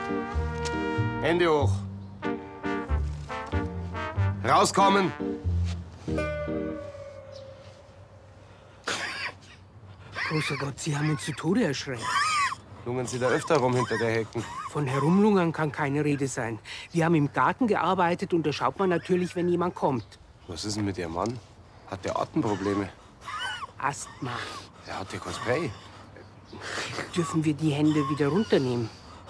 Hände hoch. Rauskommen. Großer Gott, Sie haben uns zu Tode erschreckt. Lungern Sie da öfter rum hinter der Hecken? Von Herumlungern kann keine Rede sein. Wir haben im Garten gearbeitet und da schaut man natürlich, wenn jemand kommt. Was ist denn mit Ihrem Mann? Hat der Atemprobleme? Asthma. Der hat ja kein Spray. Dürfen wir die Hände wieder runternehmen?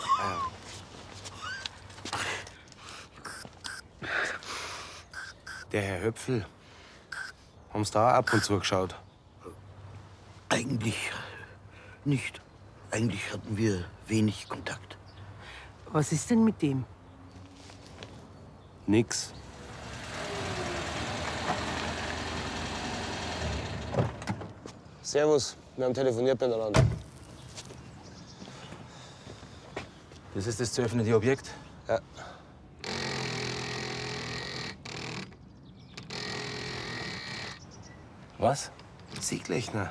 Der Herr Höpfel. Haben Sie da auch ab und zu geschaut? Eigentlich nicht. Eigentlich hatten wir wenig Kontakt. Was ist denn mit dem? Nix. Servus, wir haben telefoniert miteinander. Das ist das zu öffnende Objekt? Ja. Was? Sieglechner.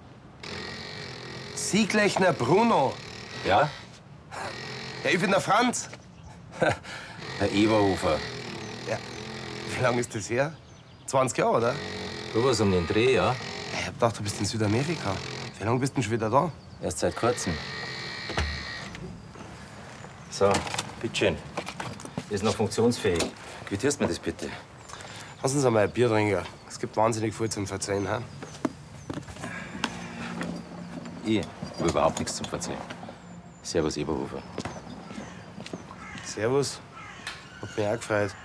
Sieglechner Bruno. Ja? Ja, ich bin der Franz. Herr Eberhofer. Ja. Wie lange ist das her? 20 Jahre, oder? Du warst um den Dreh, ja? Ich hab gedacht, du bist in Südamerika. Wie lange bist du denn schon wieder da? Erst seit kurzem. So, bitteschön. Ist noch funktionsfähig. Quittierst mir das bitte? Lassen Sie mal ein Bier trinken. Es gibt wahnsinnig viel zum Verzeihen. Ha? Ich habe überhaupt nichts zum Verzeihen. Servus, Eberhofer. Servus. Hat mich auch gefreut.